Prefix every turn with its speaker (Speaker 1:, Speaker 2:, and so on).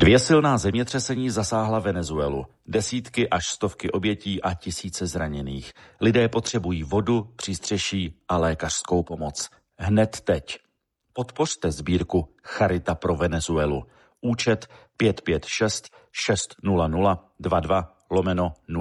Speaker 1: 2 silná zemětřesení zasáhla Venezuelu. Desítky až stovky obětí a tisíce zraněných. Lidé potřebují vodu, přístřeší a lékařskou pomoc. Hned teď. Podpořte sbírku Charita pro Venezuelu. Účet 556 600 22 /0